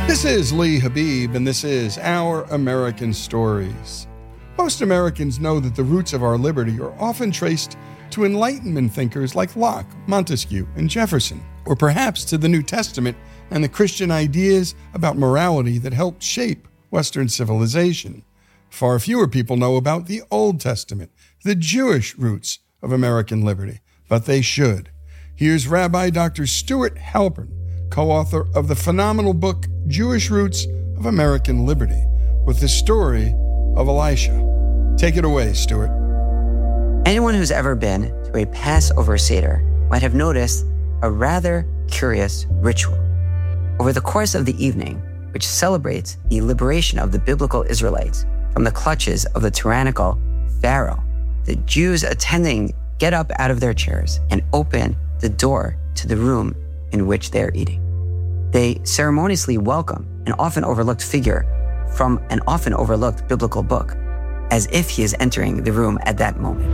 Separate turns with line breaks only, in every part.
This is Lee Habib, and this is Our American Stories. Most Americans know that the roots of our liberty are often traced to Enlightenment thinkers like Locke, Montesquieu, and Jefferson, or perhaps to the New Testament and the Christian ideas about morality that helped shape Western civilization. Far fewer people know about the Old Testament, the Jewish roots of American liberty, but they should. Here's Rabbi Dr. Stuart Halpern, co-author of the phenomenal book, Jewish Roots of American Liberty, with the story of Elisha. Take it away, Stuart.
Anyone who's ever been to a Passover Seder might have noticed a rather curious ritual. Over the course of the evening, which celebrates the liberation of the biblical Israelites from the clutches of the tyrannical Pharaoh, the Jews attending get up out of their chairs and open the door to the room in which they're eating. They ceremoniously welcome an often overlooked figure from an often overlooked biblical book, as if he is entering the room at that moment.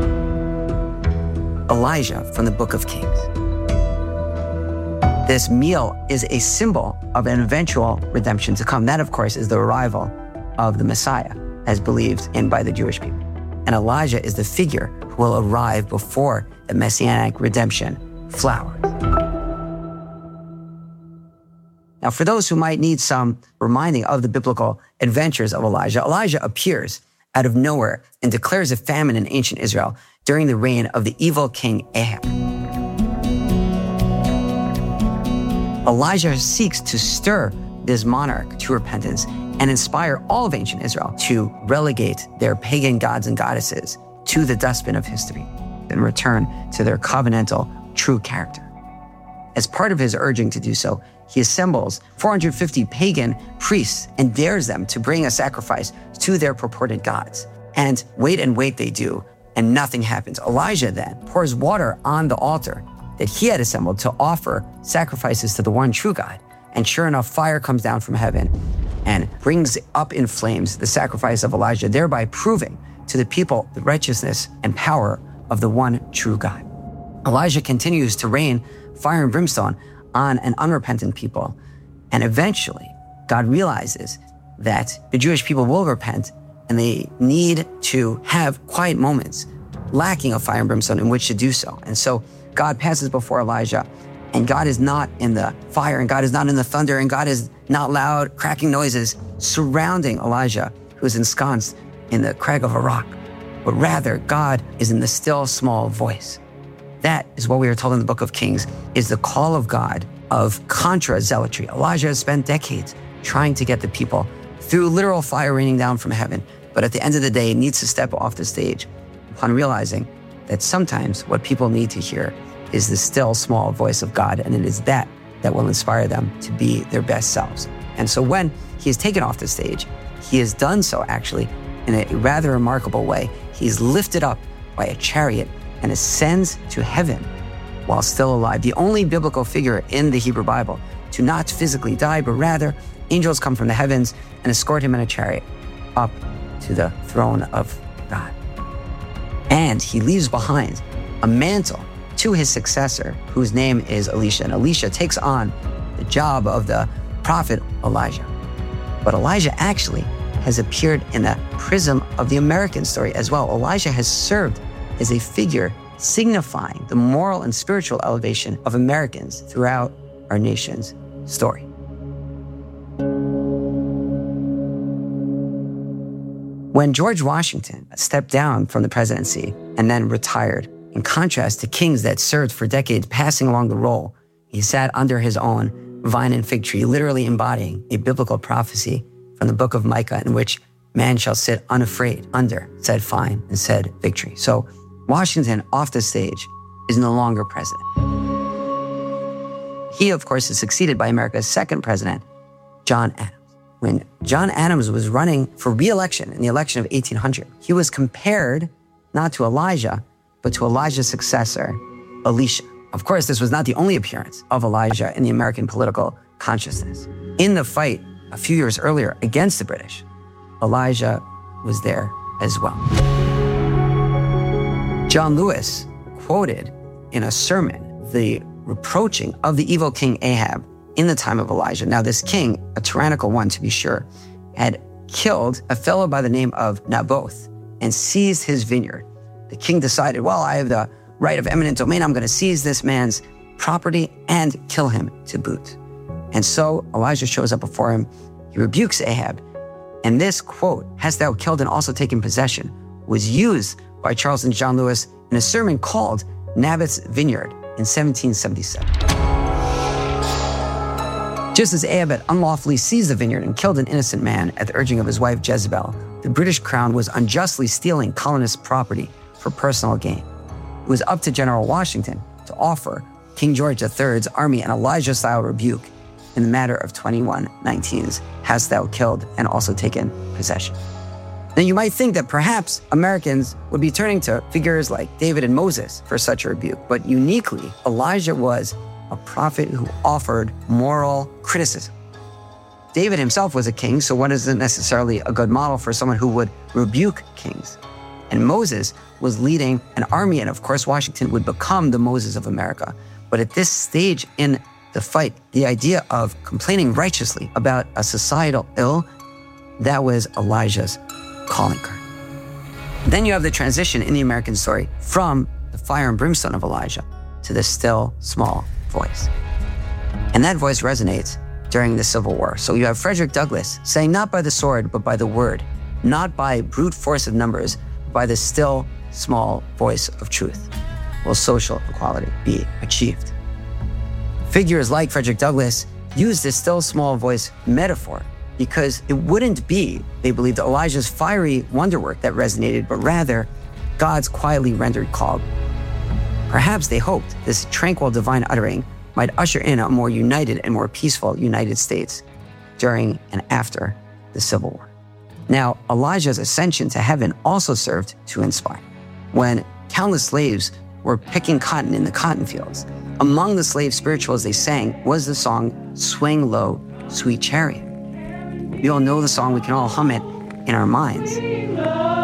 Elijah from the Book of Kings. This meal is a symbol of an eventual redemption to come. That, of course, is the arrival of the Messiah, as believed in by the Jewish people. And Elijah is the figure who will arrive before the messianic redemption flowers. Now, for those who might need some reminding of the biblical adventures of Elijah, Elijah appears out of nowhere and declares a famine in ancient Israel during the reign of the evil king Ahab. Elijah seeks to stir this monarch to repentance and inspire all of ancient Israel to relegate their pagan gods and goddesses to the dustbin of history and return to their covenantal true character. As part of his urging to do so, he assembles 450 pagan priests and dares them to bring a sacrifice to their purported gods. And wait they do, and nothing happens. Elijah then pours water on the altar that he had assembled to offer sacrifices to the one true God. And sure enough, fire comes down from heaven and brings up in flames the sacrifice of Elijah, thereby proving to the people the righteousness and power of the one true God. Elijah continues to rain fire and brimstone on an unrepentant people. And eventually, God realizes that the Jewish people will repent and they need to have quiet moments, lacking of fire and brimstone in which to do so. And so God passes before Elijah, and God is not in the fire, and God is not in the thunder, and God is not loud, cracking noises surrounding Elijah, who is ensconced in the crag of a rock. But rather, God is in the still, small voice. That is what we are told in the Book of Kings is the call of God of contra-zealotry. Elijah has spent decades trying to get the people through literal fire raining down from heaven, but at the end of the day, needs to step off the stage upon realizing that sometimes what people need to hear is the still, small voice of God, and it is that will inspire them to be their best selves. And so when he is taken off the stage, he has done so actually in a rather remarkable way. He's lifted up by a chariot and ascends to heaven while still alive. The only biblical figure in the Hebrew Bible to not physically die, but rather angels come from the heavens and escort him in a chariot up to the throne of God. And he leaves behind a mantle to his successor, whose name is Elisha. And Elisha takes on the job of the prophet Elijah. But Elijah actually has appeared in the prism of the American story as well. Elijah has served as a figure signifying the moral and spiritual elevation of Americans throughout our nation's story. When George Washington stepped down from the presidency and then retired, in contrast to kings that served for decades passing along the role, he sat under his own vine and fig tree, literally embodying a biblical prophecy from the book of Micah in which man shall sit unafraid under said vine and said fig tree. So Washington, off the stage, is no longer president. He, of course, is succeeded by America's second president, John Adams. When John Adams was running for re-election in the election of 1800, he was compared not to Elijah, but to Elijah's successor, Elisha. Of course, this was not the only appearance of Elijah in the American political consciousness. In the fight a few years earlier against the British, Elijah was there as well. John Lewis quoted in a sermon the reproaching of the evil king Ahab in the time of Elijah. Now, this king, a tyrannical one to be sure, had killed a fellow by the name of Naboth and seized his vineyard. The king decided, well, I have the right of eminent domain. I'm going to seize this man's property and kill him to boot. And so Elijah shows up before him. He rebukes Ahab. And this quote, "Hast thou killed and also taken possession," was used by Charles and John Lewis in a sermon called Naboth's Vineyard in 1777. Just as Ahab had unlawfully seized the vineyard and killed an innocent man at the urging of his wife Jezebel, the British crown was unjustly stealing colonist property for personal gain. It was up to General Washington to offer King George III's army an Elijah-style rebuke in the matter of 21:19's "Hast thou killed and also taken possession." Now you might think that perhaps Americans would be turning to figures like David and Moses for such a rebuke, but uniquely, Elijah was a prophet who offered moral criticism. David himself was a king, so one isn't necessarily a good model for someone who would rebuke kings. And Moses was leading an army, and of course Washington would become the Moses of America. But at this stage in the fight, the idea of complaining righteously about a societal ill, that was Elijah's calling card. Then you have the transition in the American story from the fire and brimstone of Elijah to the still, small voice. And that voice resonates during the Civil War. So you have Frederick Douglass saying, not by the sword, but by the word, not by brute force of numbers, but by the still, small voice of truth, will social equality be achieved. Figures like Frederick Douglass use this still, small voice metaphor because it wouldn't be, they believed, Elijah's fiery wonder work that resonated, but rather God's quietly rendered call. Perhaps they hoped this tranquil divine uttering might usher in a more united and more peaceful United States during and after the Civil War. Now, Elijah's ascension to heaven also served to inspire. When countless slaves were picking cotton in the cotton fields, among the slave spirituals they sang was the song, "Swing Low, Sweet Chariot." We all know the song, we can all hum it in our minds.